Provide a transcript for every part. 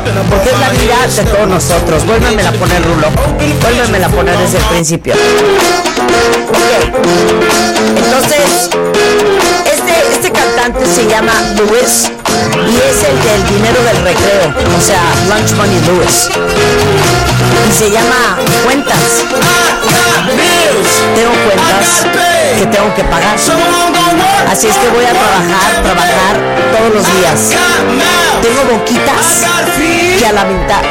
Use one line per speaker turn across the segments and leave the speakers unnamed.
porque es la vida de todos nosotros. Vuélvemela a poner, Rulo. Vuélvemela a poner desde el principio. Ok. Entonces, este cantante se llama Lewis y es el del dinero del recreo, o sea, Lunch Money Lewis. Y se llama Cuentas. Tengo cuentas que tengo que pagar. Así es que voy a trabajar todos los días. Tengo boquitas que alimentar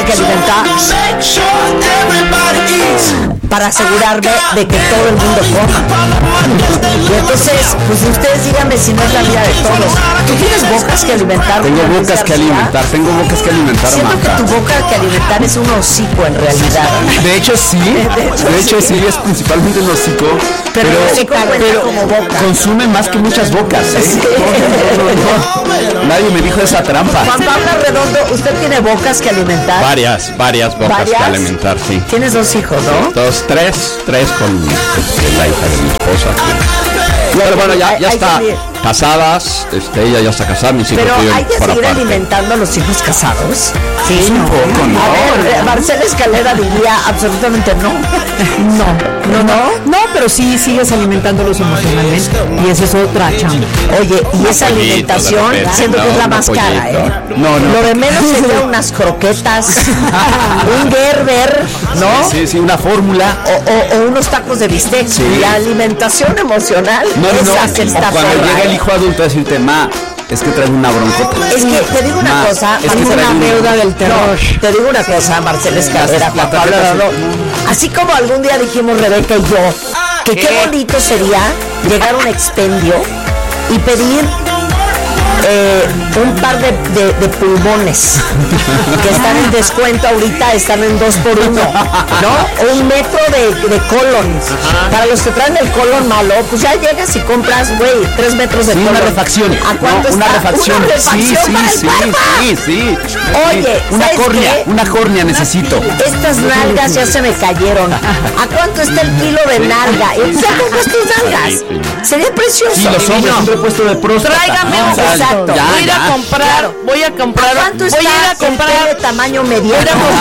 para asegurarme de que todo el mundo coma. Y entonces, pues ustedes díganme si no es la vida de todos. ¿Tú tienes bocas que alimentar?
Tengo bocas que alimentar,
Siento que tu boca que alimentar es un hocico en realidad.
De hecho sí, es principalmente un hocico, pero
como boca.
Consume más que muchas bocas, ¿eh?
Sí.
No. Nadie me dijo esa trampa.
Juan Pablo Redondo, ¿usted tiene bocas que alimentar?
Varias bocas que alimentar, sí.
Tienes 2 hijos, ¿no?
Tres con la hija de mi esposa. Bueno, ya está casadas, ella ya está casada, mis hijos.
Pero hay que seguir alimentando a los hijos casados.
Sí, un poco, ¿no?
A ver, Marcela Escalera diría absolutamente no.
No, pero sí sigues alimentándolos emocionalmente. Y esa es otra chamba.
Oye, y esa alimentación, siento que es la más cara, ¿eh?
No.
Lo de menos sería unas croquetas, un Gerber, ¿no?
Sí, una fórmula.
O unos tacos de bistec.
Sí.
Y alimentación emocional.
Cuando llega el hijo adulto a decirte, ma, es que traes una broncota.
Es que te digo una cosa,
es una deuda del terror.
No, te digo una cosa, Marcela Escalera, así como algún día dijimos Rebeca y yo, que qué bonito sería llegar a un expendio y pedir un par de pulmones que están en descuento ahorita, están en 2x1, ¿no? O un metro de colon. Para los que traen el colon malo, pues ya llegas y compras, güey, 3 metros de colon.
Una refacción.
¿A cuánto
una
está?
refacción.
Una refacción para el Papa.
Sí.
Oye,
una córnea necesito.
Estas nalgas ya se me cayeron. ¿A cuánto está el kilo de nalga? ¿Ya compras tus nalgas? Sería precioso.
Sí, los hombres, un repuesto de próstata.
Tráigame un
exacto.
Voy a ir a comprar.
¿Cuánto está el de tamaño mediano?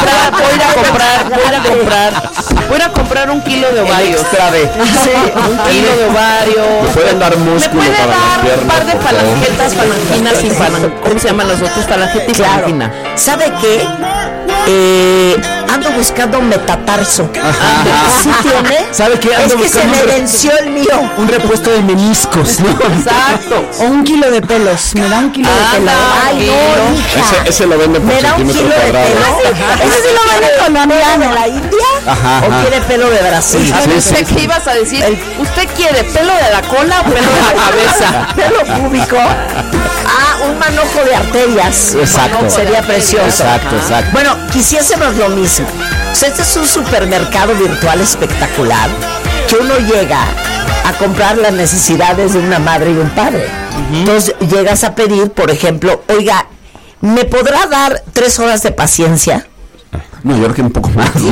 Voy a comprar 1 kilo de ovarios.
Sí,
1 kilo de ovarios.
Me pueden dar músculo
¿Me puede
para las
dar
piernas,
un par de
por favor?
falangetas, falanginas y ¿cómo se llaman los otros? Falangeta y falangina.
¿Sabe qué? Ando buscando metatarso. ¿Sí tiene?
¿Sabe qué?
Es que se me venció el mío.
Un repuesto de meniscos, ¿no?
Exacto. O 1 kilo de pelos. Me da 1 kilo de pelos.
Ay, no, hija.
Ese lo venden por
¿Me da 1
centímetro
kilo de
cuadrado.
pelo? ¿Ese sí lo venden colombiano de la India?
Ajá.
¿O quiere pelo de Brasil?
¿Usted qué ibas a decir? ¿Usted quiere pelo de la cola o pelo de la cabeza?
Pelo púbico. Un manojo de arterias.
Exacto.
Sería precioso.
Exacto.
Bueno, quisiésemos lo mismo. O sea, este es un supermercado virtual espectacular que uno llega a comprar las necesidades de una madre y un padre. Entonces llegas a pedir, por ejemplo, oiga, ¿me podrá dar 3 horas de paciencia?
No, yo creo que un poco más.
No.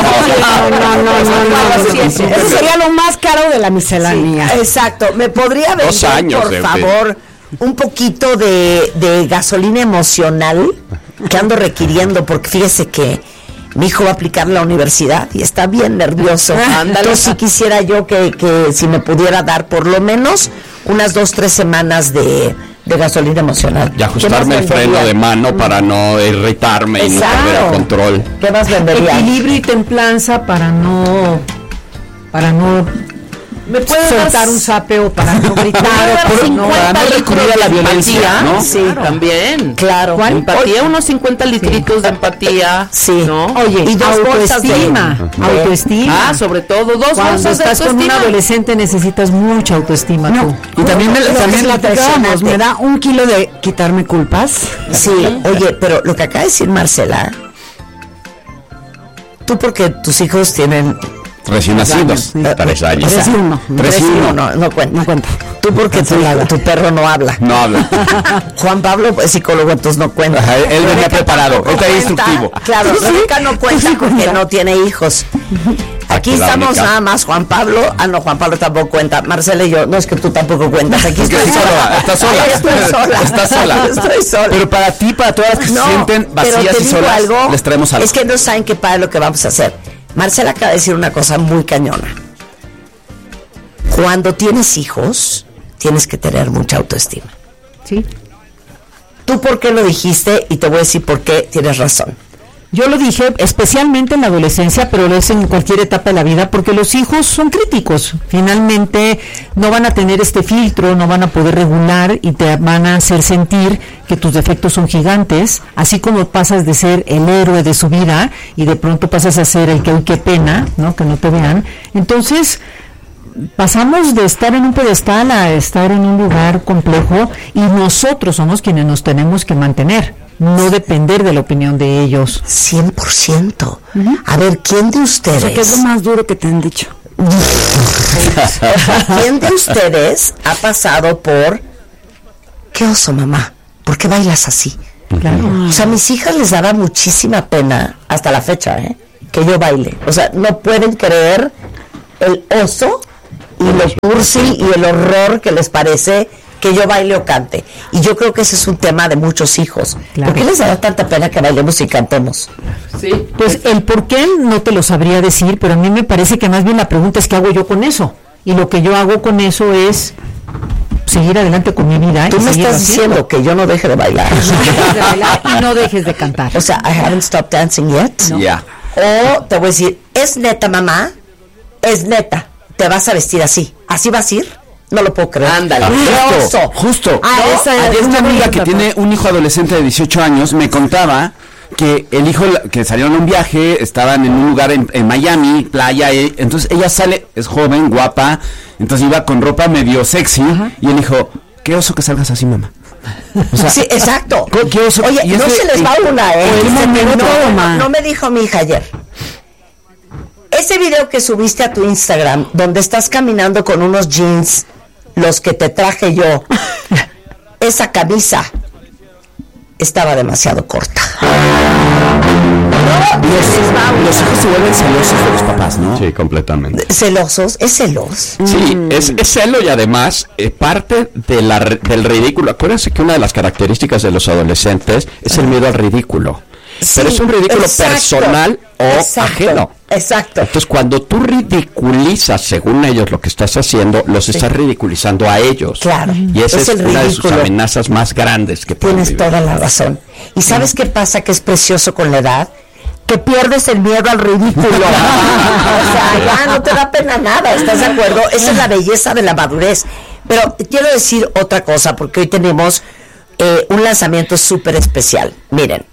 Eso sería lo más caro de la miscelánea.
Sí, exacto. ¿Me podría vender,
2 años,
por favor, un poquito de gasolina emocional que ando requiriendo? Porque fíjese que mi hijo va a aplicar la universidad y está bien nervioso. Entonces sí quisiera yo que si me pudiera dar por lo menos unas 2-3 semanas de gasolina emocional.
Y ajustarme el freno de mano para no irritarme y no perder el control.
¿Qué más vendería?
Equilibrio y templanza para no ¿me puede soltar un zape o para no gritar
para no recurrir a la violencia, ¿no?
Sí,
también.
Claro.
Empatía, unos 50 litritos de empatía.
Sí.
¿No?
Oye, y 2 bolsas de
autoestima. Sobre todo 2 bolsas de autoestima. Cuando estás con un adolescente necesitas mucha autoestima.
Y también
platicábamos, me da 1 kilo de quitarme culpas.
Sí, oye, pero lo que acaba de decir Marcela, tú porque tus hijos tienen
recién nacidos, 3 años.
3-1, no cuenta. Tú porque tu perro no habla.
No habla.
Juan Pablo es psicólogo, entonces no cuenta.
Ajá, él venía preparado, él está instructivo.
Claro, Rebeca no cuenta porque no tiene hijos. Aquí estamos nada más Juan Pablo. Ah, no, Juan Pablo tampoco cuenta. Marcela y yo. No, es que tú tampoco cuentas. Aquí estoy sola.
Estás sola.
Estás sola. Estoy sola.
Pero para ti, para todas las que se sienten vacías y solas, algo, les traemos algo.
Es que no saben qué padre lo que vamos a hacer. Marcela acaba de decir una cosa muy cañona. Cuando tienes hijos, tienes que tener mucha autoestima.
Sí.
¿Tú por qué lo dijiste? Y te voy a decir por qué tienes razón.
Yo lo dije especialmente en la adolescencia, pero lo es en cualquier etapa de la vida, porque los hijos son críticos. Finalmente no van a tener este filtro, no van a poder regular y te van a hacer sentir que tus defectos son gigantes, así como pasas de ser el héroe de su vida y de pronto pasas a ser el que, uy, qué pena, ¿no? Que no te vean. Entonces pasamos de estar en un pedestal a estar en un lugar complejo y nosotros somos quienes nos tenemos que mantener. No depender de la opinión de ellos.
100%. A ver, ¿quién de ustedes?
O sea, ¿qué es lo más duro que te han dicho?
¿Quién de ustedes ha pasado por qué oso, mamá? ¿Por qué bailas así?
Claro.
O sea, a mis hijas les daba muchísima pena, hasta la fecha, que yo baile. O sea, no pueden creer el oso y lo cursi y el horror que les parece que yo baile o cante. Y yo creo que ese es un tema de muchos hijos.
Claro.
¿Por qué les da tanta pena que bailemos y cantemos?
Sí. Pues el por qué no te lo sabría decir, pero a mí me parece que más bien la pregunta es ¿qué hago yo con eso? Y lo que yo hago con eso es seguir adelante con mi vida.
Tú me estás diciendo que yo no deje de bailar.
Y no dejes de cantar.
O sea, I haven't stopped dancing yet.
No. Yeah.
O te voy a decir, ¿es neta, mamá? Es neta. Te vas a vestir así. ¿Así vas a ir? No lo puedo creer.
Ándale, justo. Ayer una amiga que tiene un hijo adolescente de 18 años me contaba que el hijo, que salieron a un viaje, estaban en un lugar en Miami, playa, entonces ella sale, es joven, guapa, entonces iba con ropa medio sexy, y él dijo, qué oso que salgas así, mamá.
O sea, sí, exacto.
¿Qué oso?
Oye, no se les va una, no me dijo mi hija ayer. Ese video que subiste a tu Instagram, donde estás caminando con unos jeans, los que te traje yo, esa camisa estaba demasiado corta.
Los hijos se vuelven celosos de los papás, ¿no? Sí, completamente.
¿Celosos? ¿Es celos?
Sí, es celo y además parte del ridículo. Acuérdense que una de las características de los adolescentes es el miedo al ridículo. Sí, pero es un ridículo personal o ajeno.
Exacto.
Entonces, cuando tú ridiculizas, según ellos, lo que estás haciendo, los estás ridiculizando a ellos.
Claro.
Y esa es una de sus amenazas más grandes que pueden vivir.
Tienes toda la razón. ¿Y sabes qué pasa que es precioso con la edad? Que pierdes el miedo al ridículo. O sea, ya no te da pena nada, ¿estás de acuerdo? Esa es la belleza de la madurez. Pero quiero decir otra cosa, porque hoy tenemos un lanzamiento súper especial. Miren.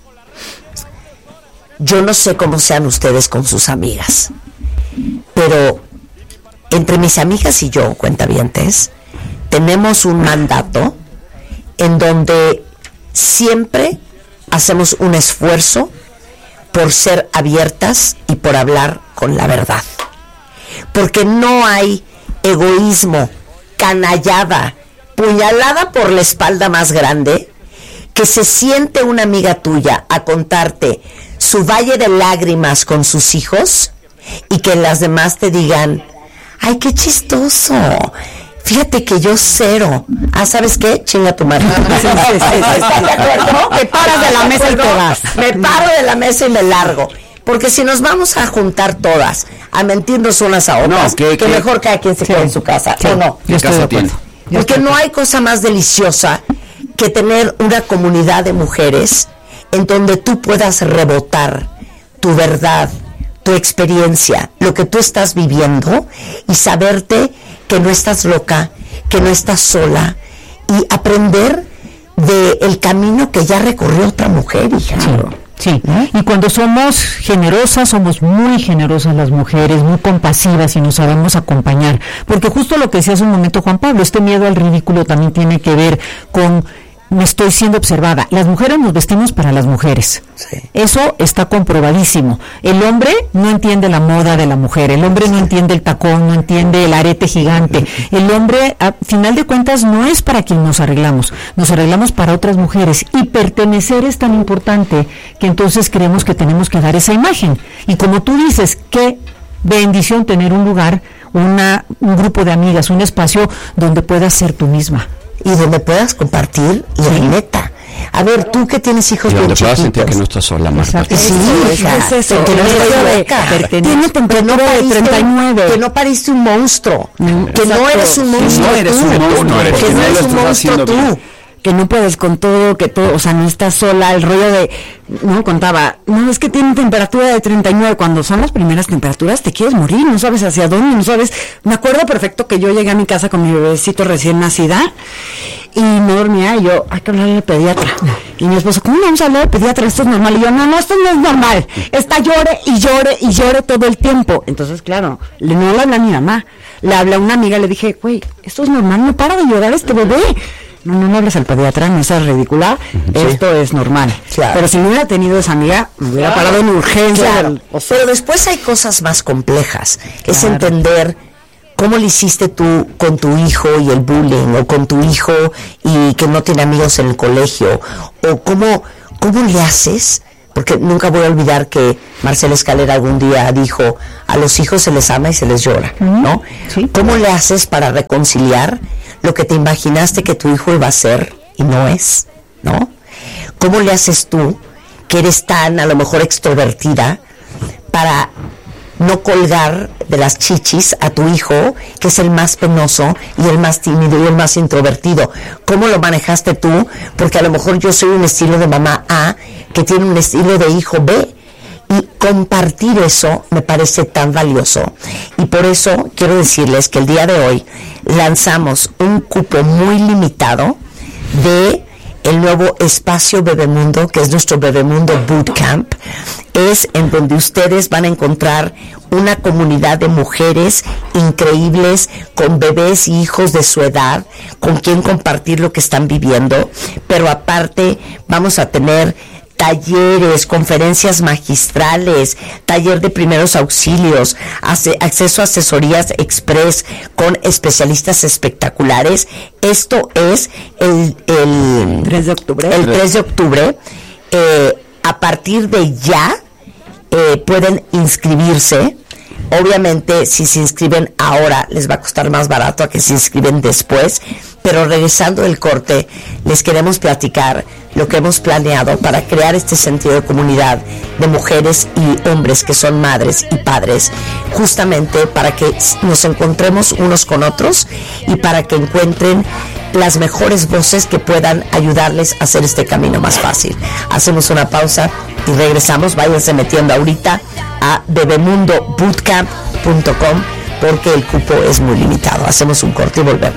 Yo no sé cómo sean ustedes con sus amigas, pero entre mis amigas y yo, cuentavientes, tenemos un mandato en donde siempre hacemos un esfuerzo por ser abiertas y por hablar con la verdad. Porque no hay egoísmo, canallada, puñalada por la espalda más grande, que se siente una amiga tuya a contarte su valle de lágrimas con sus hijos y que las demás te digan, ay, qué chistoso, fíjate que yo cero. Ah, ¿sabes qué? Chinga tu madre. ¿Estás de acuerdo? Te paras de la mesa y te vas. Me paro de la mesa y me largo. Porque si nos vamos a juntar todas a mentirnos unas a otras, que mejor cada quien se quede en su casa, ¿o no?
¿Qué casa tiene?
Porque no hay cosa más deliciosa que tener una comunidad de mujeres en donde tú puedas rebotar tu verdad, tu experiencia, lo que tú estás viviendo y saberte que no estás loca, que no estás sola y aprender del camino que ya recorrió otra mujer, hija.
Sí, y cuando somos generosas, somos muy generosas las mujeres, muy compasivas y nos sabemos acompañar, porque justo lo que decía hace un momento Juan Pablo, este miedo al ridículo también tiene que ver con me estoy siendo observada. Las mujeres nos vestimos para las mujeres. Sí. Eso está comprobadísimo. El hombre no entiende la moda de la mujer, el hombre no entiende el tacón, no entiende el arete gigante. El hombre, a final de cuentas, no es para quien nos arreglamos para otras mujeres. Y pertenecer es tan importante que entonces creemos que tenemos que dar esa imagen. Y como tú dices, qué bendición tener un lugar, un grupo de amigas, un espacio donde puedas ser tú misma.
Y donde puedas compartir la neta. A ver, tú que tienes hijos bien chiquitos.
Donde puedas sentir que no estás sola, Marta.
Sí, hija.
Es eso.
Que no
Tiene temperatura de 39.
Que no pariste un monstruo. Que no eres un monstruo.
No eres un monstruo.
Que no eres un monstruo tú.
Que no puedes con todo, o sea, no estás sola, el rollo de, no, contaba, no, es que tiene temperatura de 39, cuando son las primeras temperaturas te quieres morir, no sabes hacia dónde, no sabes, me acuerdo perfecto que yo llegué a mi casa con mi bebecito recién nacida, y no dormía, y yo, hay que hablarle al pediatra, y mi esposo, ¿cómo no vamos a hablar al pediatra? Esto es normal, y yo, no, esto no es normal, está llore y llore y llore todo el tiempo, entonces claro, no le habla a mi mamá, le habla a una amiga, le dije, güey, esto es normal, no para de llorar este bebé. No hables al pediatra, no seas ridícula, esto es normal.
Claro.
Pero si no hubiera tenido esa amiga, me hubiera parado en urgencia.
Claro. Pero después hay cosas más complejas. Es entender cómo le hiciste tú con tu hijo y el bullying, o con tu hijo y que no tiene amigos en el colegio, o cómo le haces, porque nunca voy a olvidar que Marcela Escalera algún día dijo, a los hijos se les ama y se les llora, ¿no?
Sí.
¿Cómo le haces para reconciliar lo que te imaginaste que tu hijo iba a ser y no es, ¿no? ¿Cómo le haces tú, que eres tan a lo mejor extrovertida, para no colgar de las chichis a tu hijo, que es el más penoso y el más tímido y el más introvertido? ¿Cómo lo manejaste tú? Porque a lo mejor yo soy un estilo de mamá A, que tiene un estilo de hijo B, y compartir eso me parece tan valioso. Y por eso quiero decirles que el día de hoy lanzamos un cupo muy limitado de el nuevo espacio Bebemundo, que es nuestro Bebemundo Bootcamp. Es en donde ustedes van a encontrar una comunidad de mujeres increíbles, con bebés y hijos de su edad, con quien compartir lo que están viviendo, pero aparte vamos a tener talleres, conferencias magistrales, taller de primeros auxilios, acceso a asesorías express con especialistas espectaculares. Esto es el
3 de octubre.
El 3 de octubre. A partir de ya pueden inscribirse. Obviamente, si se inscriben ahora, les va a costar más barato a que se inscriben después. Pero regresando del corte, les queremos platicar lo que hemos planeado para crear este sentido de comunidad de mujeres y hombres que son madres y padres, justamente para que nos encontremos unos con otros y para que encuentren las mejores voces que puedan ayudarles a hacer este camino más fácil. Hacemos una pausa y regresamos. Váyanse metiendo ahorita a bebemundobootcamp.com porque el cupo es muy limitado. Hacemos un corte y volvemos.